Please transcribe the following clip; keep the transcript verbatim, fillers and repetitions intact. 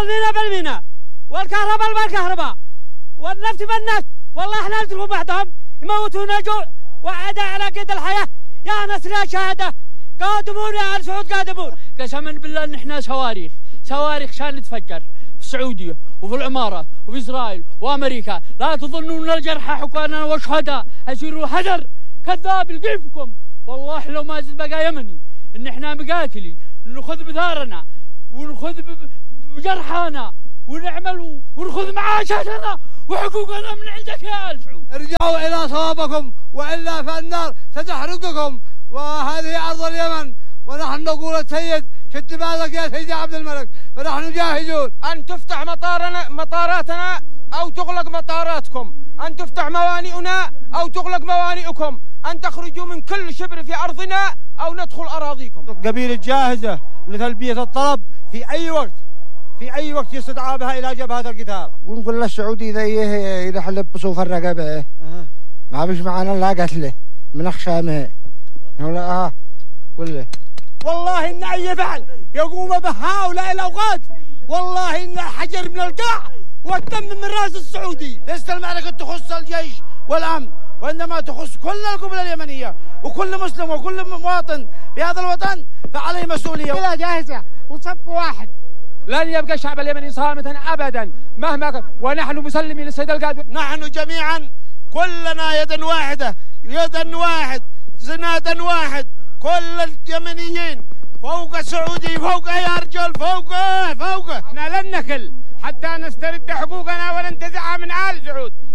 والميناء بالميناء والكهرباء بالكهرباء والنفط بالنفط. والله احنا نتركوا بعضهم يموتونا جوع وعدا على قيد الحياة. يا نصر يا شهادة قادمون يا آل سعود قادمون. قسما بالله ان احنا صواريخ صواريخ شان نتفجر في السعودية وفي الامارات وفي اسرائيل وامريكا. لا تظنون الجرحى حكانا وشهداء يصيروا حذر كذاب يلقيفكم. والله لو ما زد بقى يمني ان احنا مقاتلي ناخذ بثارنا وناخذ بجرحانا ونعمل وناخذ معاشاتنا وحقوقنا من عندك يا آل سعود. ارجعوا الى صوابكم والا فالنار ستحرقكم وهذه ارض اليمن. ونحن نقول السيد شد بالك يا سيدي عبد الملك فنحن جاهزون ان تفتح مطارنا مطاراتنا او تغلق مطاراتكم، ان تفتح موانئنا او تغلق موانئكم، ان تخرجوا من كل شبر في ارضنا او ندخل اراضيكم. قبيله جاهزه لتلبيه الطلب في اي وقت في اي وقت يستدعى بها الى جبهه القتال. ونقول للسعودي اذا اذا حلبسوا في الرقبه ما فيش معنا الا قتله من اخشامه ولا اه كله. والله ان اي فعل يقوم بهؤلاء الاوقات والله ان حجر من القاع والدم من راس السعودي. ليست المعركه تخص الجيش والامن وانما تخص كل القبله اليمنيه وكل مسلم وكل مواطن في هذا الوطن فعليه مسؤوليه. لا جاهزه وصف واحد. لن يبقى الشعب اليمني صامتا ابدا مهما كان ونحن مسلمين للسيد القائد. نحن جميعا كلنا يدا واحده يدا واحد زنادا واحد. كل اليمنيين فوق السعودي فوق يا رجل فوقه فوقه. احنا لن نكل حتى نسترد حقوقنا وننتزعها من آل سعود.